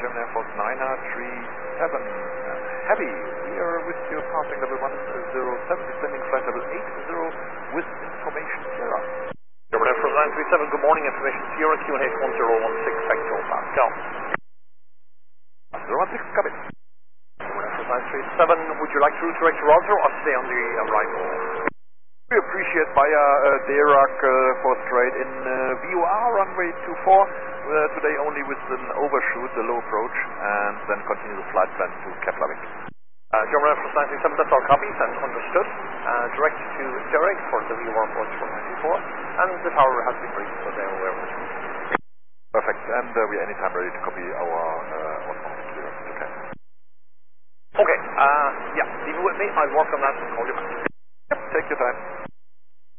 German Air Force 937. Heavy, we are with you passing level 107, descending flight level 80 with information Sierra. German Air Force 937, good morning, information Sierra, QNH 1016, Hector Pascal. 016, come in. German Air Force 937, would you like to route direct to Roger or stay on the arrival? We appreciate via Dirac for straight in VOR runway 24, today only with an overshoot, the low approach, and then continue the flight plan to Keflavik. German Air Force 937, that's our copies and understood. Direct to Derek for the VOR approach for 94, and the tower has been briefed, so they are aware of it. Perfect, and we are anytime ready to copy our autonomous clearance. Okay. Okay, yeah, leave it with me, I'll work on that and call you back. Yep, take your time.